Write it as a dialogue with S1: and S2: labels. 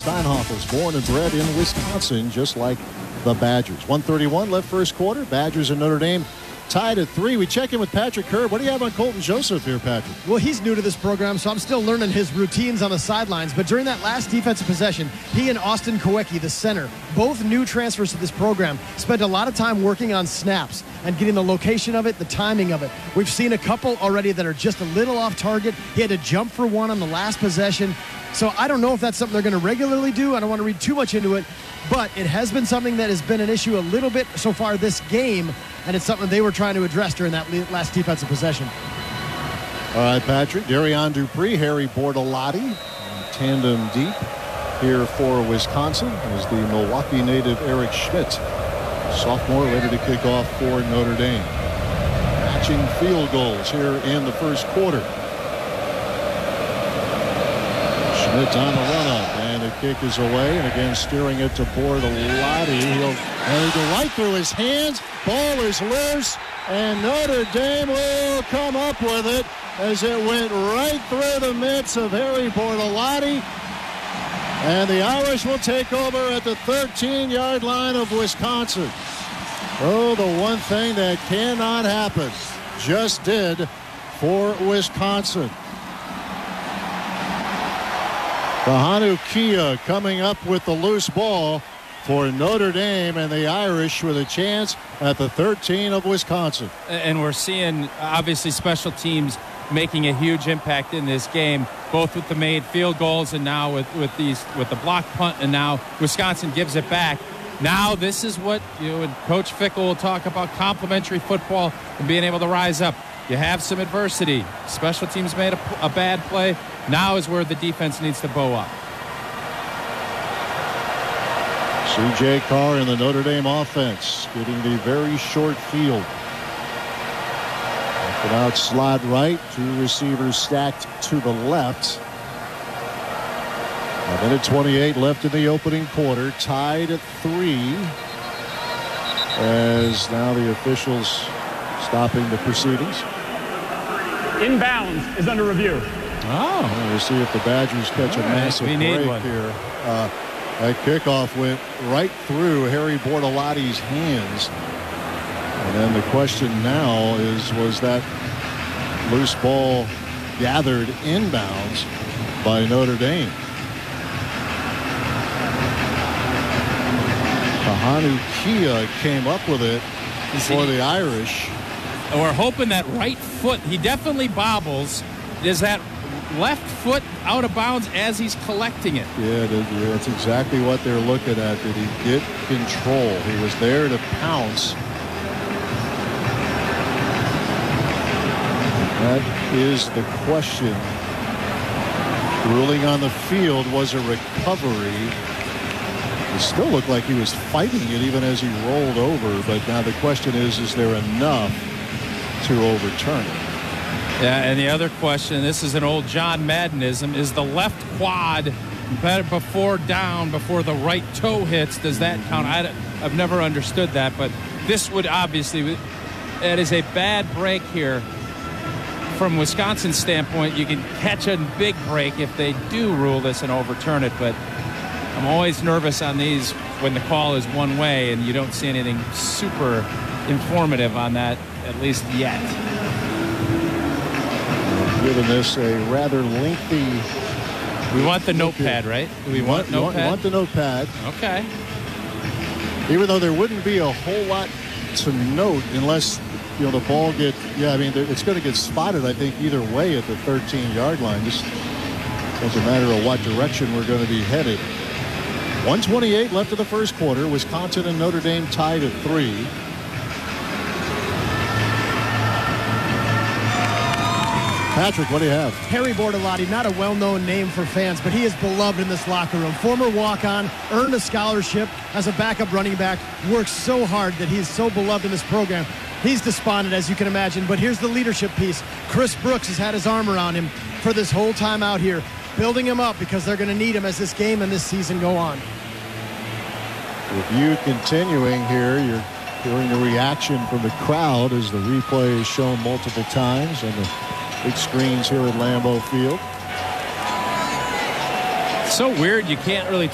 S1: Steinhoff was born and bred in Wisconsin, just like the Badgers. 1:31 left first quarter. Badgers and Notre Dame tied at 3. We check in with Patrick Kerr. What do you have on Colton Joseph here, Patrick?
S2: Well, he's new to this program, so I'm still learning his routines on the sidelines. But during that last defensive possession, he and Austin Kowecki, the center, both new transfers to this program, spent a lot of time working on snaps and getting the location of it, the timing of it. We've seen a couple already that are just a little off target. He had to jump for one on the last possession. So I don't know if that's something they're going to regularly do. I don't want to read too much into it, but it has been something that has been an issue a little bit so far this game, and it's something they were trying to address during that last defensive possession.
S1: All right, Patrick. Darian Dupree, Harry Bortolotti, tandem deep here for Wisconsin is the Milwaukee native Eric Schmidt, sophomore, ready to kick off for Notre Dame. Matching field goals here in the first quarter. Schmidt on the run-up, and the kick is away, and again steering it to Bortolotti. He'll go right through his hands. Ball is loose, and Notre Dame will come up with it as it went right through the mitts of Harry Bortolotti. And the Irish will take over at the 13-yard line of Wisconsin. Oh, the one thing that cannot happen just did for Wisconsin. Kahanu Kia coming up with the loose ball for Notre Dame, and the Irish with a chance at the 13 of Wisconsin.
S3: And we're seeing, obviously, special teams making a huge impact in this game, both with the made field goals and now with the block punt, and now Wisconsin gives it back. Now this is what, and Coach Fickell will talk about complementary football and being able to rise up. You have some adversity. Special teams made a bad play. Now is where the defense needs to bow up.
S1: C.J. Carr in the Notre Dame offense getting the very short field. Out slot right, 2 receivers stacked to the left. A minute 28 left in the opening quarter, tied at 3. As now the officials stopping the proceedings.
S4: Inbounds is under review.
S1: Oh, we'll see if the Badgers catch a massive break here. That kickoff went right through Harry Bortolotti's hands. And then the question now is, was that loose ball gathered inbounds by Notre Dame? Kahanu Kia came up with it for the Irish.
S3: And we're hoping that right foot, he definitely bobbles. Is that left foot out of bounds as he's collecting it?
S1: Yeah, that's exactly what they're looking at. Did he get control? He was there to pounce. That is the question. Ruling on the field was a recovery. It still looked like he was fighting it even as he rolled over, but now the question is there enough to overturn it?
S3: Yeah, and the other question, this is an old John Maddenism, is the left quad better before the right toe hits? Does that count? I've never understood that, but this would obviously, it is a bad break here. From Wisconsin's standpoint, you can catch a big break if they do rule this and overturn it, but I'm always nervous on these when the call is one way and you don't see anything super informative on that, at least yet.
S1: Given this a rather lengthy...
S3: We want the notepad, right? Do we want notepad?
S1: We want the notepad.
S3: Okay.
S1: Even though there wouldn't be a whole lot to note unless... the ball it's going to get spotted, I think, either way at the 13-yard line. Just doesn't matter what direction we're going to be headed. 1:28 left of the first quarter. Wisconsin and Notre Dame tied at 3. Patrick, what do you have?
S2: Harry Bortolotti, not a well-known name for fans, but he is beloved in this locker room. Former walk-on, earned a scholarship as a backup running back, works so hard that he's so beloved in this program. He's despondent, as you can imagine, but here's the leadership piece. Chris Brooks has had his arm around him for this whole time out here, building him up because they're going to need him as this game and this season go on.
S1: With you continuing here, you're hearing the reaction from the crowd as the replay is shown multiple times on the big screens here at Lambeau Field.
S3: It's so weird, you can't really